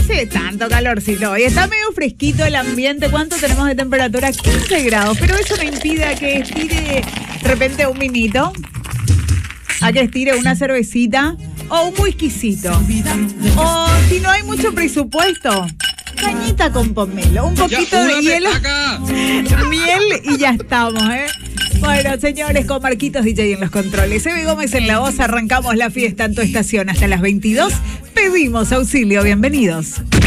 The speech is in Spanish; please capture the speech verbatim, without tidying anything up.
hace tanto calorcito y está medio fresquito el ambiente. ¿Cuánto tenemos de temperatura? quince grados, pero eso no impide a que estire de repente un vinito, a que estire una cervecita o un whiskycito. O si no hay mucho presupuesto, cañita con pomelo, un poquito Ya, de hielo, acá. miel y ya estamos, ¿eh? Bueno, señores, con Marquitos D J en los controles, Eve Gómez en la voz, arrancamos la fiesta en tu estación hasta las veintidós. Pedimos auxilio, bienvenidos.